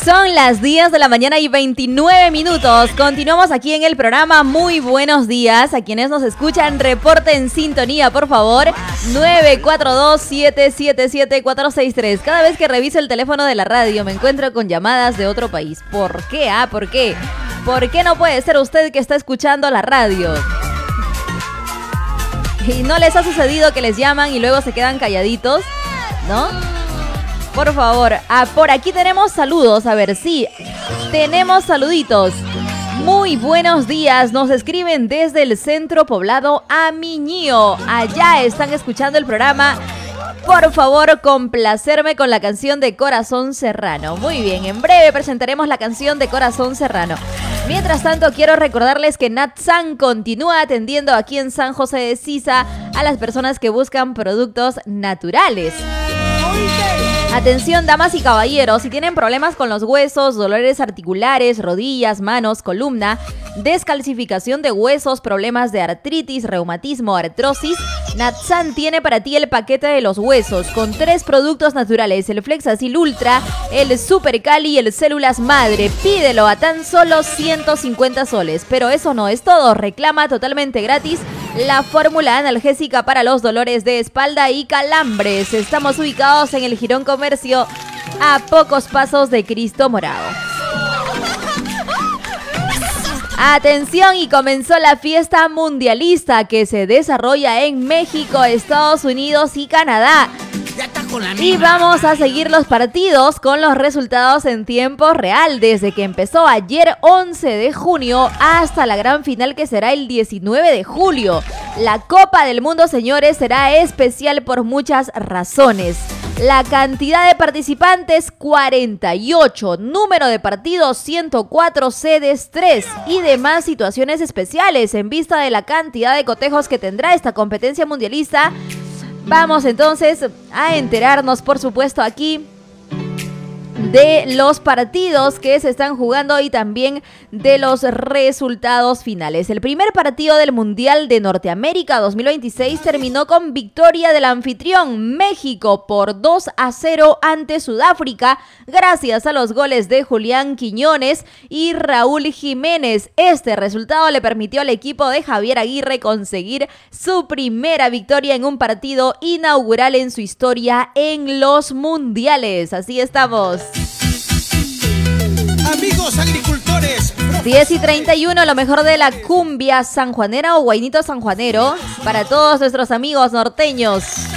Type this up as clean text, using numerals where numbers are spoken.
Son las 10 de la mañana y 29 minutos. Continuamos aquí en el programa. Muy buenos días. A quienes nos escuchan, reporte en sintonía, por favor. 942-777-463. Cada vez que reviso el teléfono de la radio me encuentro con llamadas de otro país. ¿Por qué? ¿Por qué? ¿Por qué no puede ser usted que está escuchando la radio? ¿Y no les ha sucedido que les llaman y luego se quedan calladitos? ¿No? Por favor, por aquí tenemos saludos. A ver, sí, tenemos saluditos. Muy buenos días. Nos escriben desde el centro poblado Aminío. Allá están escuchando el programa. Por favor, complacerme con la canción de Corazón Serrano. Muy bien, en breve presentaremos la canción de Corazón Serrano. Mientras tanto, quiero recordarles que Natsan continúa atendiendo aquí en San José de Sisa a las personas que buscan productos naturales. Atención, damas y caballeros, si tienen problemas con los huesos, dolores articulares, rodillas, manos, columna, descalcificación de huesos, problemas de artritis, reumatismo, artrosis, Natsan tiene para ti el paquete de los huesos con 3 productos naturales, el Flexacil Ultra, el Super Cali y el Células Madre. Pídelo a tan solo 150 soles, pero eso no es todo, reclama totalmente gratis la fórmula analgésica para los dolores de espalda y calambres. Estamos ubicados en el Jirón Comercio, a pocos pasos de Cristo Morado. Atención, y comenzó la fiesta mundialista que se desarrolla en México, Estados Unidos y Canadá. Y vamos a seguir los partidos con los resultados en tiempo real desde que empezó ayer 11 de junio hasta la gran final que será el 19 de julio. La Copa del Mundo, señores, será especial por muchas razones. La cantidad de participantes, 48. Número de partidos, 104. Sedes, 3. Y demás situaciones especiales en vista de la cantidad de cotejos que tendrá esta competencia mundialista. Vamos entonces a enterarnos, por supuesto, aquí de los partidos que se están jugando y también de los resultados finales. El primer partido del Mundial de Norteamérica 2026 terminó con victoria del anfitrión México por 2-0 ante Sudáfrica, gracias a los goles de Julián Quiñones y Raúl Jiménez. Este resultado le permitió al equipo de Javier Aguirre conseguir su primera victoria en un partido inaugural en su historia en los mundiales. Así estamos. Amigos agricultores, 10:31, lo mejor de la cumbia sanjuanera o guainito sanjuanero para todos nuestros amigos norteños.